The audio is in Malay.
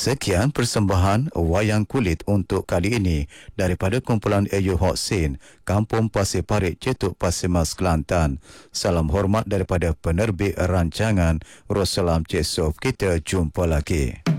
Sekian persembahan wayang kulit untuk kali ini daripada kumpulan AU Hot Scene, Kampung Pasir Parit, Cetuk Pasir Mas, Kelantan. Salam hormat daripada penerbit rancangan. Rossalam Cik Sof. Kita jumpa lagi.